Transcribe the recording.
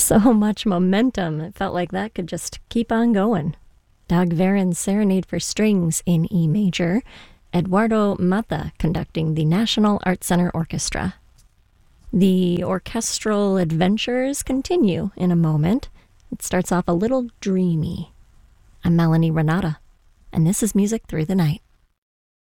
So much momentum. It felt like that could just keep on going. Dag Veren's Serenade for Strings in E major, Eduardo Mata conducting the National Art Center Orchestra. The orchestral adventures continue in a moment. It starts off a little dreamy. I'm Melanie Renata, and this is Music Through the Night.